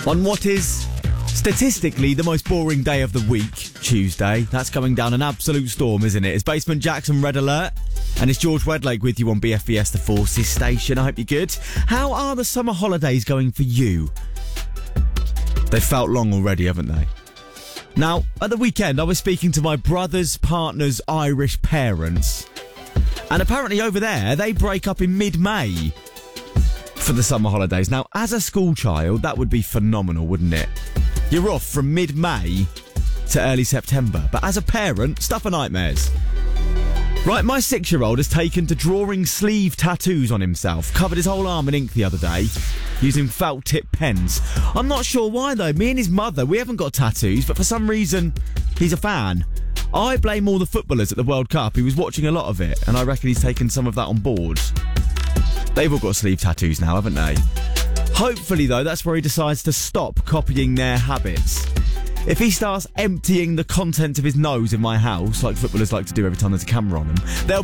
On what is statistically the most boring day of the week, Tuesday. That's going down an absolute storm, isn't it? It's Basement Jackson Red Alert, and it's George Wedlake with you on BFBS The Forces station. I hope you're good. How are the summer holidays going for you? They've felt long already, haven't they? Now, at the weekend, I was speaking to my brother's partner's Irish parents, and apparently over there, they break up in mid-May for the summer holidays. Now, as a school child, that would be phenomenal, wouldn't it? You're off from mid-May to early September. But as a parent, stuff are nightmares. Right, my 6-year-old has taken to drawing sleeve tattoos on himself. Covered his whole arm in ink the other day using felt-tip pens. I'm not sure why, though. Me and his mother, we haven't got tattoos, but for some reason, he's a fan. I blame all the footballers at the World Cup. He was watching a lot of it, and I reckon he's taken some of that on board. They've all got sleeve tattoos now, haven't they? Hopefully, though, that's where he decides to stop copying their habits. If he starts emptying the content of his nose in my house, like footballers like to do every time there's a camera on them, there'll